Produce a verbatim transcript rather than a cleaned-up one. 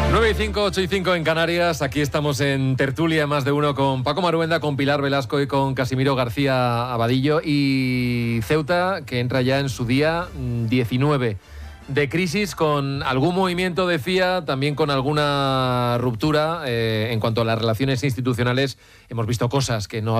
nueve y cinco, ocho y cinco en Canarias. Aquí estamos en tertulia más de uno con Paco Maruenda, con Pilar Velasco y con Casimiro García Abadillo. Y Ceuta, que entra ya en su día diecinueve de crisis, con algún movimiento, decía, también con alguna ruptura eh, en cuanto a las relaciones institucionales. Hemos visto cosas que no